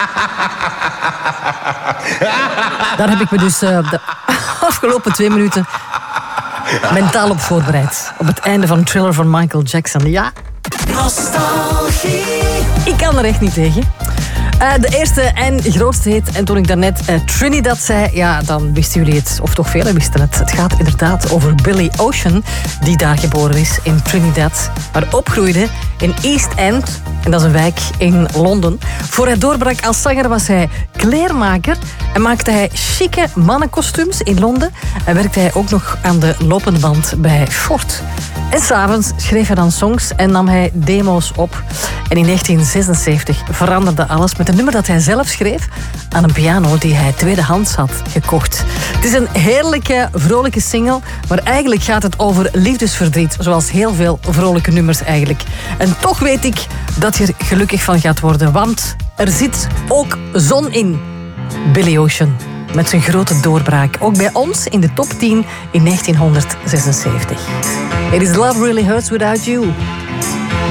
Daar heb ik me dus de afgelopen 2 minuten mentaal op voorbereid. Op het einde van Thriller van Michael Jackson. Ja. Nostalgie. Ik kan er echt niet tegen. De eerste en grootste hit. En toen ik daarnet Trinidad zei, ja, dan wisten jullie het. Of toch velen wisten het. Het gaat inderdaad over Billy Ocean, die daar geboren is in Trinidad. Maar opgroeide in East End. En dat is een wijk in Londen. Voor hij doorbrak als zanger was hij kleermaker. En maakte hij chique mannenkostuums in Londen. En werkte hij ook nog aan de lopende band bij Ford. En s'avonds schreef hij dan songs en nam hij demo's op. En in 1976 veranderde alles met een nummer dat hij zelf schreef aan een piano die hij tweedehands had gekocht. Het is een heerlijke, vrolijke single, maar eigenlijk gaat het over liefdesverdriet, zoals heel veel vrolijke nummers eigenlijk. En toch weet ik dat je er gelukkig van gaat worden, want er zit ook zon in. Billy Ocean met zijn grote doorbraak. Ook bij ons in de top 10 in 1976. It is Love Really Hurts Without You.